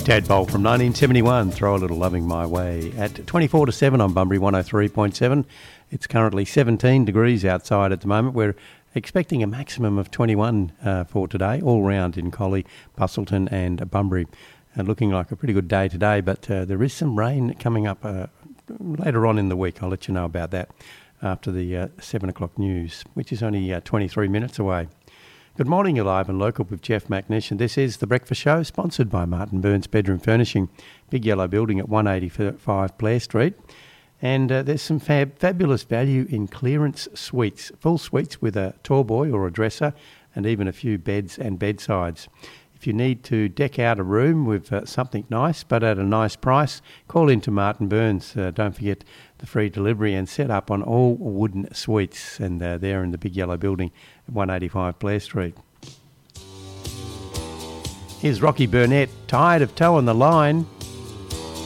Tadpole from 1971, Throw a Little Loving My Way. At 24 to 7 on Bunbury 103.7. It's currently 17 degrees outside at the moment. We're expecting a maximum of 21 for today, all round in Collie, Busselton and Bunbury. Looking like a pretty good day today, but there is some rain coming up later on in the week. I'll let you know about that after the 7 o'clock news, which is only 23 minutes away. Good morning, you're live and local with Jeff McNish, and this is The Breakfast Show, sponsored by Martin Burns Bedroom Furnishing, big yellow building at 185 Blair Street. And there's some fabulous value in clearance suites, full suites with a tall boy or a dresser, and even a few beds and bedsides. If you need to deck out a room with something nice but at a nice price, call into Martin Burns. Don't forget the free delivery and set up on all wooden suites, and they're in the big yellow building at 185 Blair Street. Here's Rocky Burnett, Tired of Toeing the Line.